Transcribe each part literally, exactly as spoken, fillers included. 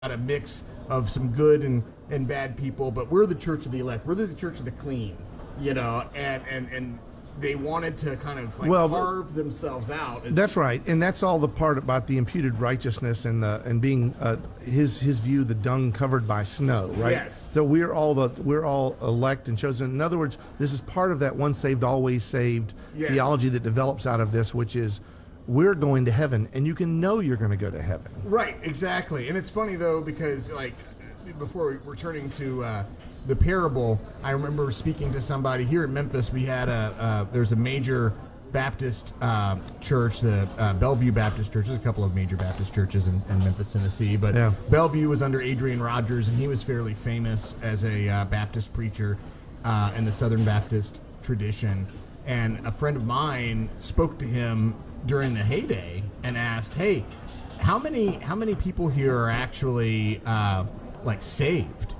a mix of some good and, and bad people, but we're the church of the elect. We're the church of the clean, you know, and, and, and they wanted to kind of like well, carve themselves out. As that's right, and that's all the part about the imputed righteousness and the and being uh, his his view, the dung covered by snow, right? Yes. So we're all the we're all elect and chosen. In other words, this is part of that once saved, always saved yes. theology that develops out of this, which is we're going to heaven, and you can know you're going to go to heaven. Right, exactly. And it's funny though because like before we're turning to. Uh, The parable, I remember speaking to somebody here in Memphis. We had a, uh, there's a major Baptist uh, church, the uh, Bellevue Baptist Church. There's a couple of major Baptist churches in, in Memphis, Tennessee. But yeah. Bellevue was under Adrian Rogers, and he was fairly famous as a uh, Baptist preacher uh, in the Southern Baptist tradition. And a friend of mine spoke to him during the heyday and asked, hey, how many, how many people here are actually uh, like saved?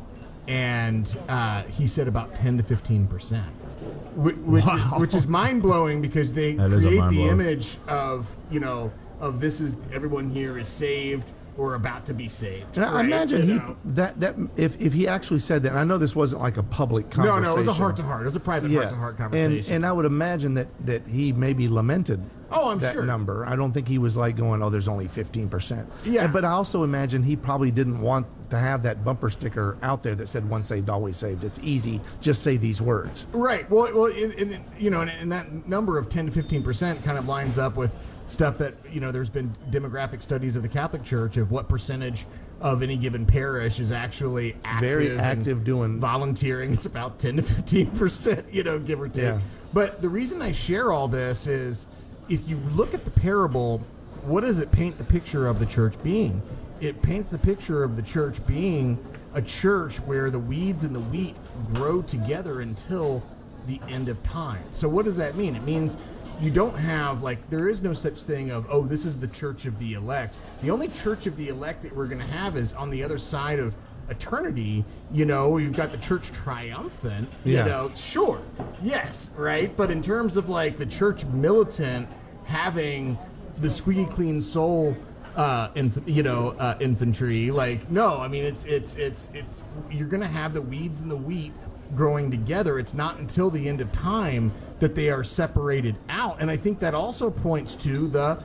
And uh, he said about ten to fifteen percent, which, which, wow. is, which is mind-blowing because they that create the image of, you know, of this is, everyone here is saved or about to be saved. And right? I imagine you he know? that that if, if he actually said that, and I know this wasn't like a public conversation. No, no, it was a heart-to-heart. It was a private yeah. heart-to-heart conversation. And, and I would imagine that, that he maybe lamented Oh, I'm that sure. number. I don't think he was like going, oh, there's only fifteen percent. Yeah. But I also imagine he probably didn't want to have that bumper sticker out there that said once saved, always saved. It's easy. Just say these words. Right. Well, well, in, in, you know, and, and that number of ten to fifteen percent kind of lines up with stuff that, you know, there's been demographic studies of the Catholic Church of what percentage of any given parish is actually active. Very active doing volunteering. It's about ten to fifteen percent, you know, give or take. Yeah. But the reason I share all this is if you look at the parable, what does it paint the picture of the church being? It paints the picture of the church being a church where the weeds and the wheat grow together until the end of time. So what does that mean? It means you don't have, like, there is no such thing of, oh, this is the church of the elect. The only church of the elect that we're going to have is on the other side of eternity. You know, you've got the church triumphant, you yeah. know, sure, yes, right? But in terms of, like, the church militant having the squeaky clean soul uh inf- you know uh infantry, like, no, I mean it's it's it's it's you're gonna have the weeds and the wheat growing together. It's not until the end of time that they are separated out. And I think that also points to the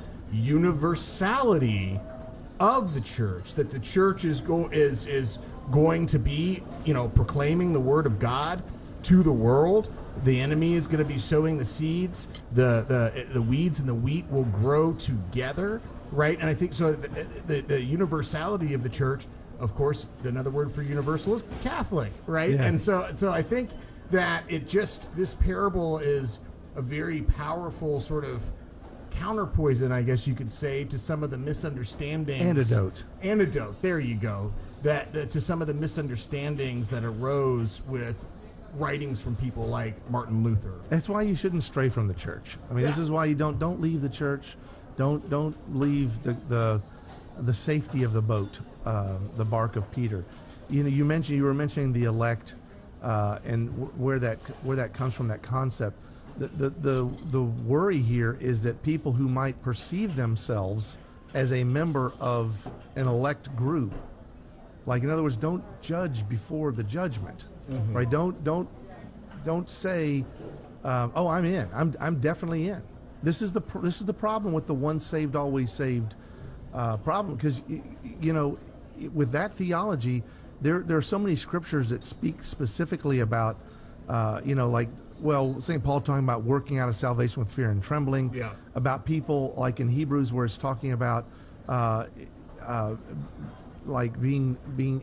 universality of the church, that the church is go is is going to be, you know, proclaiming the word of God to the world. The enemy is going to be sowing the seeds. The, the the weeds and the wheat will grow together, right? And I think so. The, the, the universality of the church, of course, another word for universal is Catholic, right? Yeah. And so, so I think that it just this parable is a very powerful sort of counterpoison, I guess you could say, to some of the misunderstandings. Antidote. Antidote. There you go. That, that to some of the misunderstandings that arose with writings from people like Martin Luther. That's why you shouldn't stray from the church. I mean, yeah. this is why you don't don't leave the church. Don't don't leave the the, the safety of the boat, uh, the bark of Peter. You know, you mentioned you were mentioning the elect, uh, and w- where that where that comes from, that concept. The, the the the worry here is that people who might perceive themselves as a member of an elect group, like, in other words, don't judge before the judgment. Mm-hmm. Right? Don't don't don't say, um, "Oh, I'm in. I'm I'm definitely in." This is the pr- this is the problem with the once saved, always saved uh, problem, because y- you know, with that theology, there there are so many scriptures that speak specifically about, uh, you know, like, well, Saint Paul talking about working out of salvation with fear and trembling. Yeah. About people like in Hebrews where it's talking about, uh, uh, like being being.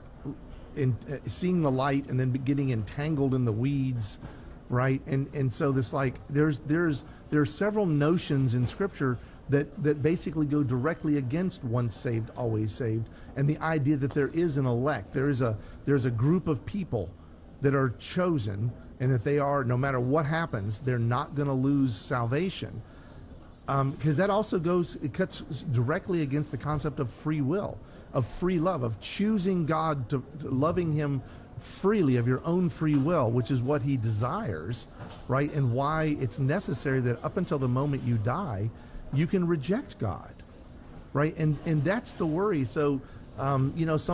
In, uh, seeing the light and then getting entangled in the weeds, right? And and so this, like, there's there's there's several notions in Scripture that that basically go directly against once saved, always saved, and the idea that there is an elect, there is a there's a group of people that are chosen, and that they are, no matter what happens, they're not going to lose salvation. Because um, that also goes, it cuts directly against the concept of free will, of free love, of choosing God, to, to loving Him freely of your own free will, which is what He desires, right? And why it's necessary that up until the moment you die, you can reject God, right? And and that's the worry. So Um, you know, some